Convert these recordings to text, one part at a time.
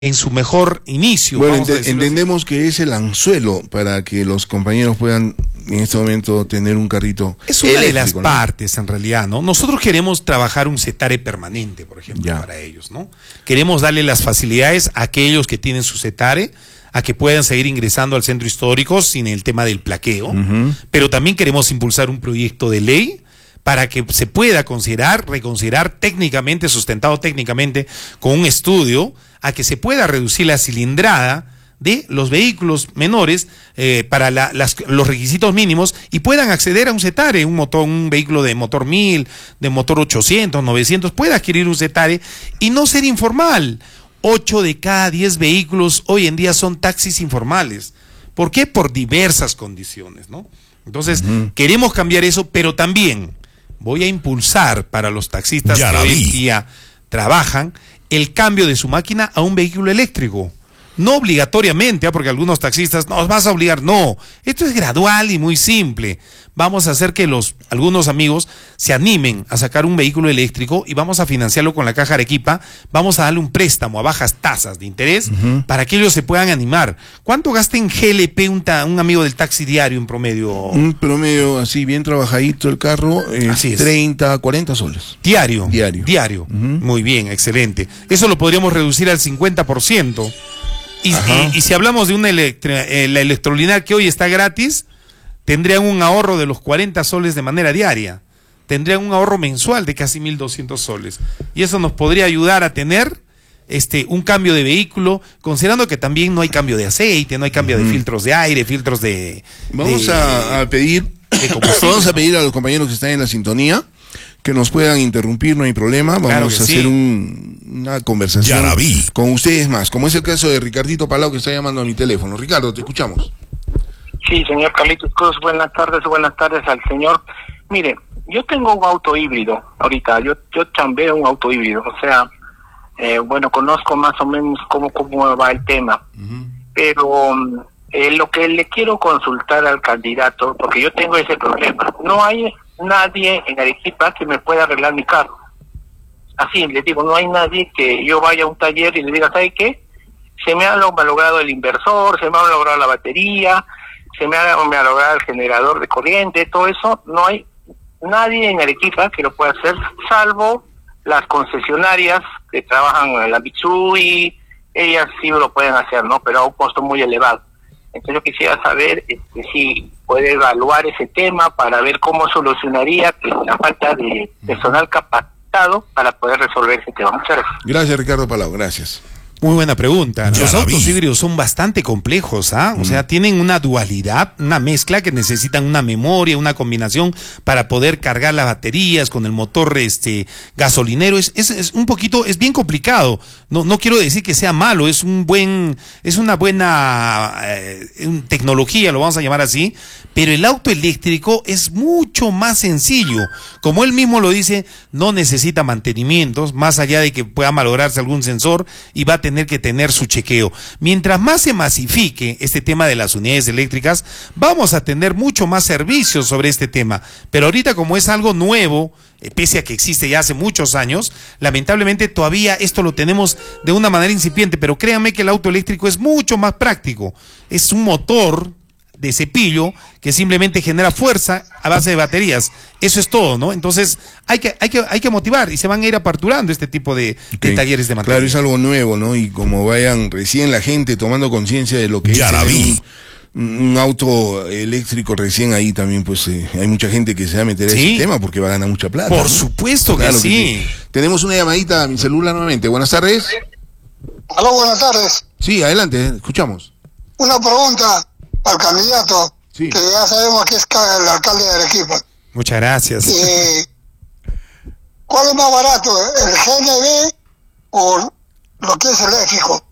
en su mejor inicio. Bueno, entendemos que es el anzuelo para que los compañeros puedan en este momento tener un carrito. Es una de las partes, en realidad, ¿no? Nosotros queremos trabajar un CETARE permanente, por ejemplo, para ellos, ¿no? Queremos darle las facilidades a aquellos que tienen su CETARE, a que puedan seguir ingresando al centro histórico sin el tema del plaqueo, pero también queremos impulsar un proyecto de ley para que se pueda reconsiderar técnicamente, sustentado técnicamente, con un estudio, a que se pueda reducir la cilindrada de los vehículos menores para los requisitos mínimos y puedan acceder a un CETARE, un vehículo de motor 1000, de motor 800, 900, pueda adquirir un CETARE y no ser informal. 8 de cada 10 vehículos hoy en día son taxis informales. ¿Por qué? Por diversas condiciones, ¿no? Entonces, queremos cambiar eso, pero también voy a impulsar para los taxistas que hoy en día trabajan el cambio de su máquina a un vehículo eléctrico. No obligatoriamente, porque algunos taxistas nos vas a obligar. No, esto es gradual y muy simple. Vamos a hacer que algunos amigos se animen a sacar un vehículo eléctrico y vamos a financiarlo con la Caja Arequipa. Vamos a darle un préstamo a bajas tasas de interés para que ellos se puedan animar. ¿Cuánto gasta en GLP un amigo del taxi diario en promedio? Un promedio así bien trabajadito el carro, así es. 30, 40 soles. Diario. Muy bien, excelente. Eso lo podríamos reducir al 50%. Y si hablamos de la electrolineal que hoy está gratis, tendrían un ahorro de los 40 soles de manera diaria. Tendrían un ahorro mensual de casi 1.200 soles. Y eso nos podría ayudar a tener un cambio de vehículo, considerando que también no hay cambio de aceite, no hay cambio de filtros de aire, filtros de... Vamos a pedir a los compañeros que están en la sintonía que nos puedan interrumpir, no hay problema. Vamos a hacer una conversación con ustedes más, como es el caso de Ricardito Palau, que está llamando a mi teléfono. Ricardo, te escuchamos. Sí, señor Carlitos Cruz, buenas tardes al señor. Mire, yo tengo un auto híbrido ahorita, yo chambeo un auto híbrido, o sea, conozco más o menos cómo va el tema, pero lo que le quiero consultar al candidato, porque yo tengo ese problema, no hay nadie en Arequipa que me pueda arreglar mi carro. Así, le digo, no hay nadie que yo vaya a un taller y le diga, ¿sabe qué? Se me ha malogrado el inversor, se me ha malogrado la batería, se me ha malogrado el generador de corriente, todo eso. No hay nadie en Arequipa que lo pueda hacer, salvo las concesionarias que trabajan en la Mitsui. Ellas sí lo pueden hacer, ¿no? Pero a un costo muy elevado. Entonces yo quisiera saber si puede evaluar ese tema para ver cómo solucionaría la falta de personal capacitado para poder resolver ese tema. Muchas gracias. Gracias, Ricardo Palau, gracias. Muy buena pregunta. Los autos híbridos son bastante complejos, O sea, tienen una dualidad, una mezcla que necesitan una memoria, una combinación para poder cargar las baterías con el motor gasolinero. Es un poquito, es bien complicado. No quiero decir que sea malo, es una buena tecnología, lo vamos a llamar así, pero el auto eléctrico es mucho más sencillo. Como él mismo lo dice, no necesita mantenimientos, más allá de que pueda malograrse algún sensor y va a tener que tener su chequeo. Mientras más se masifique este tema de las unidades eléctricas, vamos a tener mucho más servicios sobre este tema. Pero ahorita, como es algo nuevo, pese a que existe ya hace muchos años, lamentablemente todavía esto lo tenemos de una manera incipiente, pero créanme que el auto eléctrico es mucho más práctico. Es un motor de cepillo que simplemente genera fuerza a base de baterías. Eso es todo, ¿no? Entonces hay que motivar y se van a ir aperturando este tipo de talleres de mantenimiento. Claro, es algo nuevo, ¿no? Y como vayan recién la gente tomando conciencia de lo que es un auto eléctrico recién ahí también, pues hay mucha gente que se va a meter a ese tema porque va a ganar mucha plata. Por supuesto que sí. Tenemos una llamadita a mi celular nuevamente. Buenas tardes. Aló, buenas tardes. Sí, adelante, escuchamos. Una pregunta al candidato, que ya sabemos que es el alcalde de Arequipa. Muchas gracias. ¿Cuál es más barato, el GNV o lo que es eléctrico?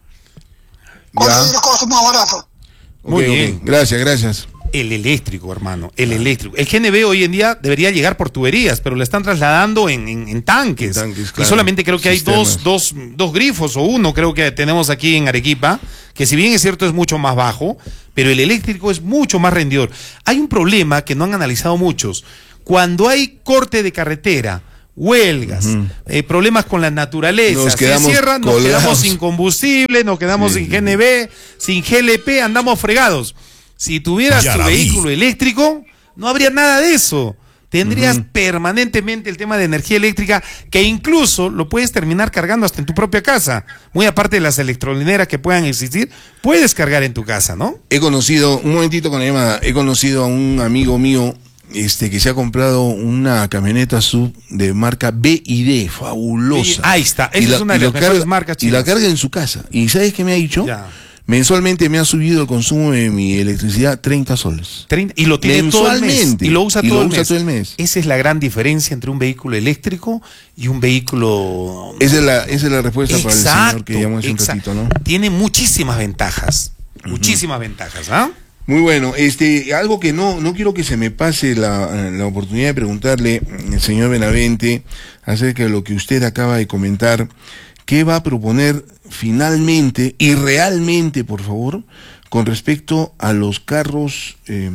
¿Cuál es el costo más barato? Muy bien. Gracias. El eléctrico, hermano, el eléctrico. El GNV hoy en día debería llegar por tuberías, pero lo están trasladando en tanques. Claro. Y solamente creo que hay dos grifos o uno, creo que tenemos aquí en Arequipa, que si bien es cierto es mucho más bajo, pero el eléctrico es mucho más rendidor. Hay un problema que no han analizado muchos. Cuando hay corte de carretera huelgas, problemas con la naturaleza, se cierran, nos quedamos sin combustible, nos quedamos sin GNB, sin GLP, andamos fregados. Si tuvieras tu vehículo eléctrico, no habría nada de eso. Tendrías permanentemente el tema de energía eléctrica, que incluso lo puedes terminar cargando hasta en tu propia casa. Muy aparte de las electrolineras que puedan existir, puedes cargar en tu casa, ¿no? He conocido, un momentito con la llamada, he conocido a un amigo mío que se ha comprado una camioneta sub de marca BYD, fabulosa. Ahí está, esa es una de las mejores marcas chinas. Y la carga en su casa. ¿Y sabes qué me ha dicho? Ya. Mensualmente me ha subido el consumo de mi electricidad 30 soles. 30, y lo tiene todo el mes. Y lo usa todo el mes. Esa es la gran diferencia entre un vehículo eléctrico y un vehículo... Esa es la respuesta para el señor que llamó hace un ratito, ¿no? Tiene muchísimas ventajas. Muchísimas ventajas, ¿ah? Muy bueno. Algo que no quiero que se me pase la oportunidad de preguntarle, señor Benavente, acerca de lo que usted acaba de comentar. ¿Qué va a proponer finalmente y realmente, por favor, con respecto a los carros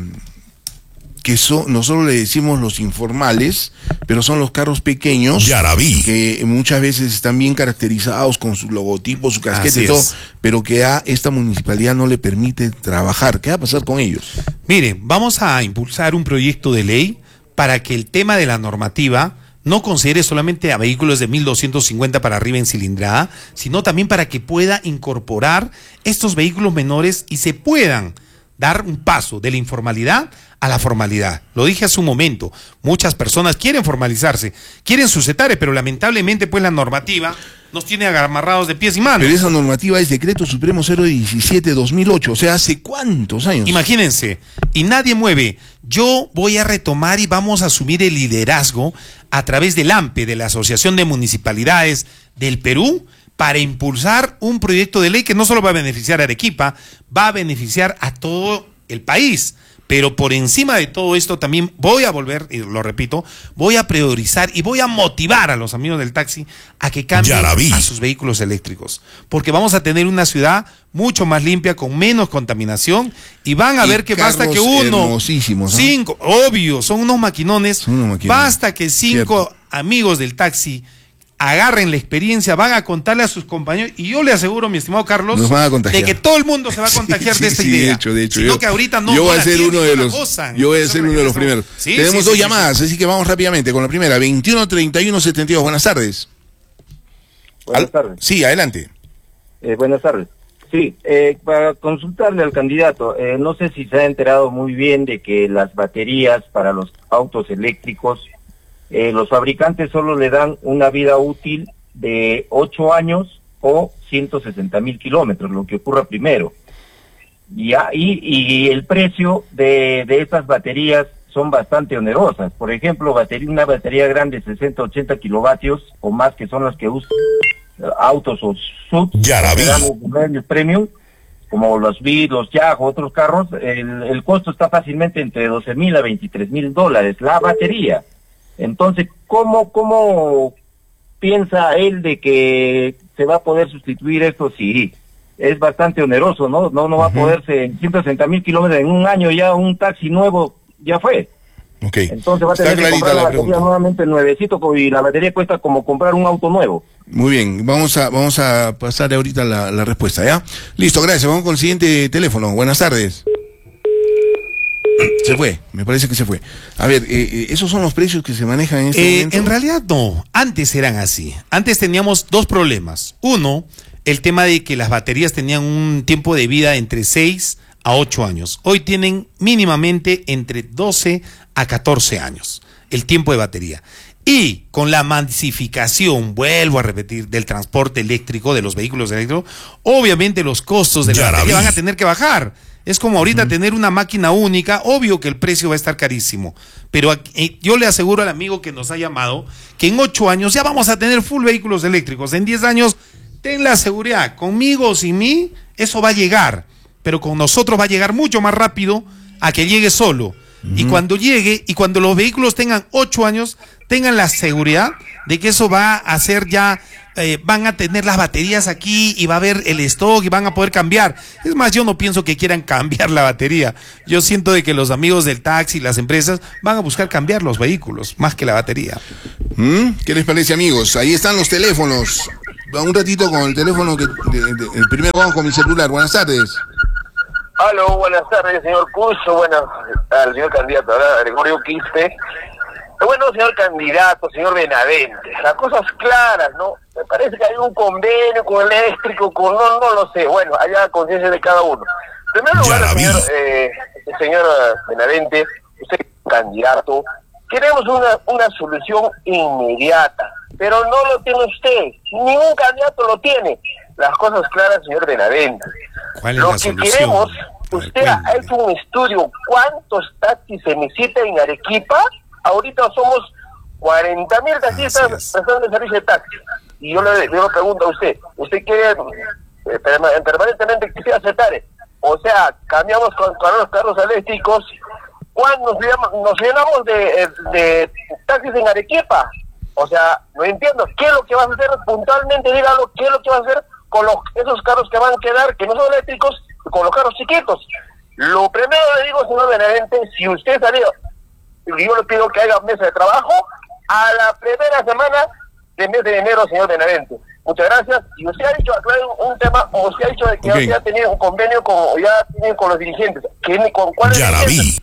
que nosotros le decimos los informales, pero son los carros pequeños, que muchas veces están bien caracterizados con su logotipo, su casquete y todo, pero que a esta municipalidad no le permite trabajar? ¿Qué va a pasar con ellos? Mire, vamos a impulsar un proyecto de ley para que el tema de la normativa no considere solamente a vehículos de 1.250 para arriba en cilindrada, sino también para que pueda incorporar estos vehículos menores y se puedan dar un paso de la informalidad a la formalidad. Lo dije hace un momento, muchas personas quieren formalizarse, quieren sus CETARES, pero lamentablemente pues la normativa nos tiene amarrados de pies y manos. Pero esa normativa es Decreto Supremo 017/2008, o sea, ¿hace cuántos años? Imagínense, y nadie mueve. Yo voy a retomar y vamos a asumir el liderazgo a través del AMPE, de la Asociación de Municipalidades del Perú, para impulsar un proyecto de ley que no solo va a beneficiar a Arequipa, va a beneficiar a todo el país. Pero por encima de todo esto también voy a volver, y lo repito, voy a priorizar y voy a motivar a los amigos del taxi a que cambien a sus vehículos eléctricos. Porque vamos a tener una ciudad mucho más limpia, con menos contaminación, y van a ver que basta que uno, 5, obvio, son unos maquinones, basta que 5 amigos del taxi agarren la experiencia, van a contarle a sus compañeros, y yo le aseguro, mi estimado Carlos, de que todo el mundo se va a contagiar de esta idea. De hecho, sino que ahorita no. Yo voy a ser uno de los primeros. Tenemos dos llamadas, así que vamos rápidamente con la primera. 21-31-72. Buenas tardes. Buenas tardes. Sí, adelante. Buenas tardes. Sí, para consultarle al candidato, no sé si se ha enterado muy bien de que las baterías para los autos eléctricos, los fabricantes solo le dan una vida útil de 8 años o 160,000 kilómetros, lo que ocurra primero. Y el precio de estas baterías son bastante onerosas. Por ejemplo, una batería grande, 60-80 kilovatios o más, que son las que usan autos o SUV, medios premium, como los BID, los YAG, otros carros. El costo está fácilmente entre $12,000 a $23,000 la batería. Entonces, ¿cómo piensa él de que se va a poder sustituir esto? Sí, es bastante oneroso, ¿no? No va a poderse, en 160,000 kilómetros en un año ya un taxi nuevo ya fue. Okay. Entonces va a tener que comprar la batería nuevamente nuevecito, y la batería cuesta como comprar un auto nuevo. Muy bien, vamos a pasar ahorita la respuesta, ¿ya? Listo, gracias. Vamos con el siguiente teléfono. Buenas tardes. Se fue, me parece que se fue. A ver, ¿esos son los precios que se manejan en este momento? En realidad no, antes eran así. Antes teníamos dos problemas. Uno, el tema de que las baterías tenían un tiempo de vida entre 6 a 8 años. Hoy tienen mínimamente entre 12 a 14 años el tiempo de batería. Y con la masificación, vuelvo a repetir, del transporte eléctrico, de los vehículos eléctricos, obviamente los costos de la batería van a tener que bajar. Es como ahorita tener una máquina única, obvio que el precio va a estar carísimo, pero yo le aseguro al amigo que nos ha llamado que en 8 años ya vamos a tener full vehículos eléctricos. En 10 años, ten la seguridad, conmigo o sin mí, eso va a llegar, pero con nosotros va a llegar mucho más rápido a que llegue solo. Y cuando llegue, y cuando los vehículos tengan 8 años, tengan la seguridad de que eso va a ser ya, van a tener las baterías aquí y va a haber el stock y van a poder cambiar. Es más, yo no pienso que quieran cambiar la batería. Yo siento de que los amigos del taxi, las empresas, van a buscar cambiar los vehículos, más que la batería. ¿Qué les parece, amigos? Ahí están los teléfonos. Un ratito con el teléfono, primero vamos con mi celular. Buenas tardes. Aló, buenas tardes, señor Cuso. Buenas al señor candidato, ahora Gregorio Quispe. Bueno, señor candidato, señor Benavente, las cosas claras, ¿no? Me parece que hay un convenio con el eléctrico, no lo sé. Bueno, allá conciencia de cada uno. En primer lugar, señor Benavente, usted candidato, queremos una solución inmediata, pero no lo tiene usted, ningún candidato lo tiene. Las cosas claras, señor Benavente. ¿Cuál es lo la que solución? queremos, usted ha hecho un estudio, ¿cuántos taxis se necesitan en Arequipa? Ahorita somos 40.000 taxistas prestando el servicio de taxi. Y yo le pregunto a usted quiere permanentemente que sea CETARE? O sea, cambiamos con los carros eléctricos. ¿Cuándo nos llenamos de taxis en Arequipa? O sea, no entiendo. ¿Qué es lo que vas a hacer puntualmente? Dígalo, ¿qué es lo que vas a hacer con esos carros que van a quedar, que no son eléctricos, con los carros chiquitos? Lo primero le digo, señor Benavente, si usted salió, yo le pido que haga mesa de trabajo a la primera semana del mes de enero, señor Benavente. Muchas gracias. Y usted ha dicho un tema, o usted ha dicho de que usted ha tenido un convenio con los dirigentes. ¿Con cuáles? Ya la vi.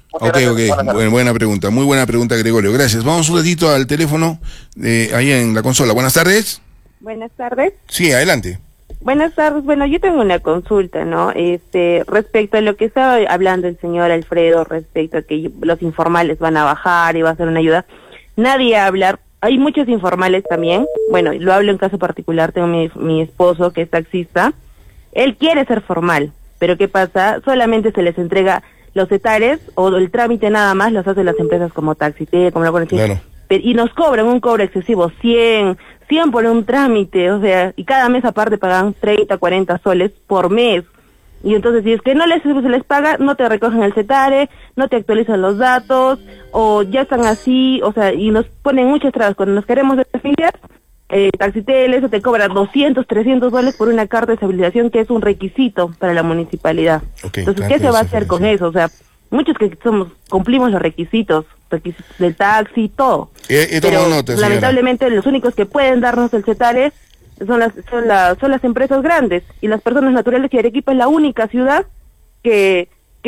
Buena pregunta, muy buena pregunta, Gregorio. Gracias. Vamos un ratito al teléfono ahí en la consola. Buenas tardes. Buenas tardes. Sí, adelante. Buenas tardes. Bueno, yo tengo una consulta, ¿no? Respecto a lo que estaba hablando el señor Alfredo, respecto a que los informales van a bajar y va a ser una ayuda. Nadie habla. Hay muchos informales también. Bueno, lo hablo en caso particular. Tengo mi esposo que es taxista. Él quiere ser formal, pero ¿qué pasa? Solamente se les entrega los CETARES o el trámite nada más los hacen las empresas como Taxité, como la conocen. Claro. Y nos cobran un cobro excesivo, 100 por un trámite, o sea, y cada mes aparte pagan 30, 40 soles por mes. Y entonces si es que se les paga, no te recogen el CETARE, no te actualizan los datos, o ya están así, o sea, y nos ponen muchas trabas. Cuando nos queremos desafiliar, Taxitel, eso te cobra 200, 300 soles por una carta de estabilización que es un requisito para la municipalidad. Entonces, ¿qué se va a hacer con eso? O sea, muchos que cumplimos los requisitos del taxi, todo. Pero lamentablemente los únicos que pueden darnos el CETARE son las empresas grandes y las personas naturales, y Arequipa es la única ciudad que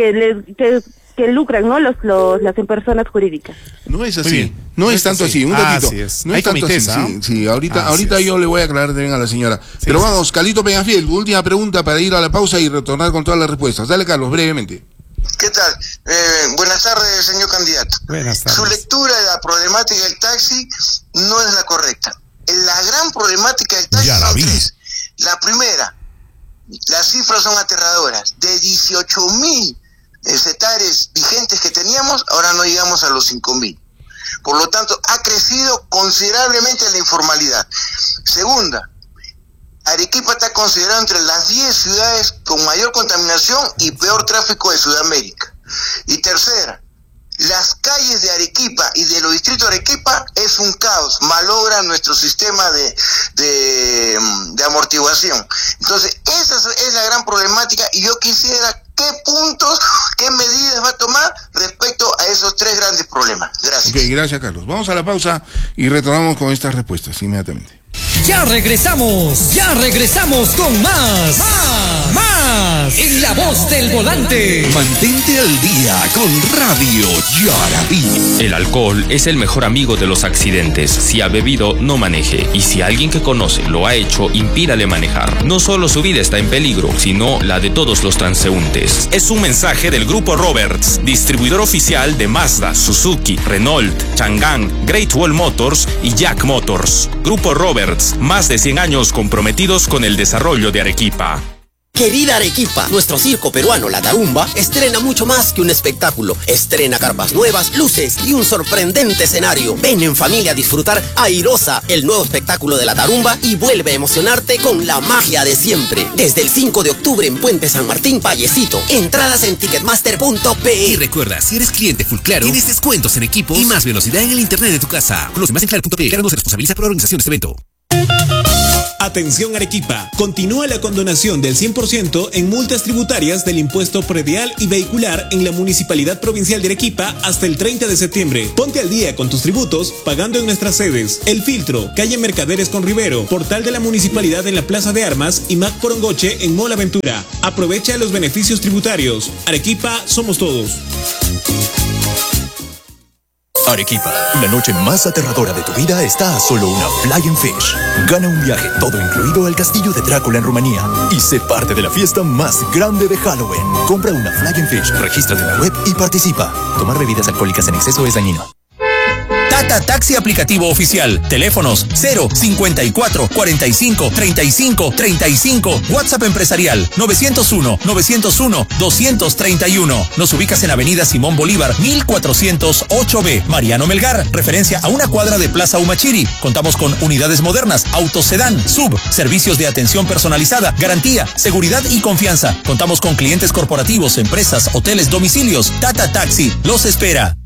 lucran, ¿no? Las personas jurídicas. No es así. No es tanto así. Un ratito. No es tanto así. Sí, ahorita yo le voy a aclarar también a la señora. Pero vamos, Carlito Peñafiel, última pregunta para ir a la pausa y retornar con todas las respuestas. Dale, Carlos, brevemente. ¿Qué tal? Buenas tardes, señor candidato. Buenas tardes. Su lectura de la problemática del taxi no es la correcta. La gran problemática del taxi son tres. La primera, las cifras son aterradoras. De 18.000 CETARES vigentes que teníamos, ahora no llegamos a los 5.000. Por lo tanto, ha crecido considerablemente la informalidad. Segunda, Arequipa está considerado entre las 10 ciudades con mayor contaminación y peor tráfico de Sudamérica. Y tercera, las calles de Arequipa y de los distritos de Arequipa es un caos, malogra nuestro sistema de amortiguación. Entonces, esa es la gran problemática, y yo quisiera qué puntos, qué medidas va a tomar respecto a esos tres grandes problemas. Gracias. Ok, gracias, Carlos. Vamos a la pausa y retornamos con estas respuestas inmediatamente. Ya regresamos con más en La Voz del Volante. Mantente al día con Radio Yarabí. El alcohol es el mejor amigo de los accidentes. Si ha bebido, no maneje. Y si alguien que conoce lo ha hecho, impídale manejar. No solo su vida está en peligro, sino la de todos los transeúntes. Es un mensaje del Grupo Roberts, distribuidor oficial de Mazda, Suzuki, Renault, Chang'an, Great Wall Motors y Jack Motors. Grupo Roberts, más de 100 años comprometidos con el desarrollo de Arequipa. Querida Arequipa, nuestro circo peruano La Tarumba estrena mucho más que un espectáculo. Estrena carpas nuevas, luces y un sorprendente escenario. Ven en familia a disfrutar Airosa, el nuevo espectáculo de La Tarumba, y vuelve a emocionarte con la magia de siempre. Desde el 5 de octubre en Puente San Martín, Vallecito. Entradas en ticketmaster.pe. Y recuerda, si eres cliente Full Claro, tienes descuentos en equipos y más velocidad en el internet de tu casa. Conoce más en claro.pe. Claro no se responsabiliza por la organización de este evento. Atención Arequipa, continúa la condonación del 100% en multas tributarias del impuesto predial y vehicular en la Municipalidad Provincial de Arequipa hasta el 30 de septiembre. Ponte al día con tus tributos pagando en nuestras sedes: El Filtro, calle Mercaderes con Rivero, portal de la Municipalidad en la Plaza de Armas y Mac Porongoche en Mola Ventura. Aprovecha los beneficios tributarios. Arequipa, somos todos. Arequipa, la noche más aterradora de tu vida está a solo una Flying Fish. Gana un viaje todo incluido al castillo de Drácula en Rumanía y sé parte de la fiesta más grande de Halloween. Compra una Flying Fish, regístrate en la web y participa. Tomar bebidas alcohólicas en exceso es dañino. Tata Taxi aplicativo oficial. Teléfonos 054 45 35 35. WhatsApp empresarial 901 231. Nos ubicas en Avenida Simón Bolívar 1408B. Mariano Melgar, referencia a una cuadra de Plaza Humachiri. Contamos con unidades modernas, autos sedán, sub, servicios de atención personalizada, garantía, seguridad y confianza. Contamos con clientes corporativos, empresas, hoteles, domicilios. Tata Taxi los espera.